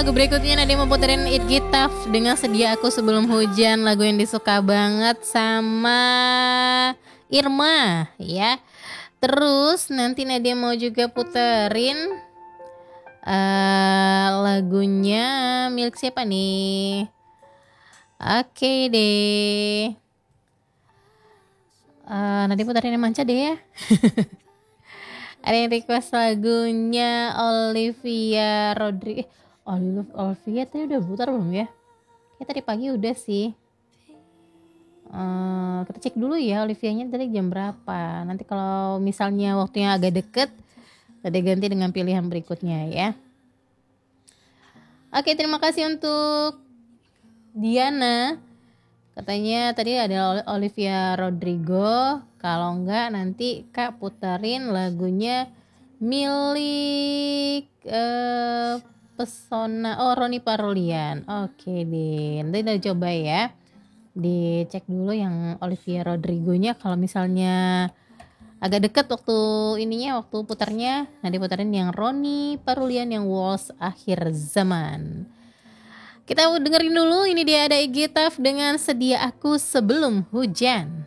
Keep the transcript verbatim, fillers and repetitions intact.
lagu berikutnya Nadia mau puterin It Gitaf dengan Sedia Aku Sebelum Hujan, lagu yang disuka banget sama Irma ya. Terus nanti Nadia mau juga puterin uh, lagunya milik siapa nih? Oke deh. Uh, Nadia puterin yang manca deh ya. Ada yang request lagunya Olivia Rodrigo. Eh, Olivia tadi udah putar belum ya? Kayak tadi pagi udah sih. Uh, kita cek dulu ya Olivianya tadi jam berapa. Nanti kalau misalnya waktunya agak deket, kita ganti dengan pilihan berikutnya ya. Oke, terima kasih untuk Diana. Katanya tadi ada Olivia Rodrigo. Kalau enggak nanti Kak puterin lagunya milik uh, Pesona. Oh, Roni Parulian. Oke deh, nanti udah coba ya. Dicek dulu yang Olivia Rodrigo-nya. Kalau misalnya agak dekat waktu ininya, waktu putarnya, nanti puterin yang Roni Parulian yang Waltz Akhir Zaman. Kita dengerin dulu, ini dia ada Igitaf dengan Sedia Aku Sebelum Hujan.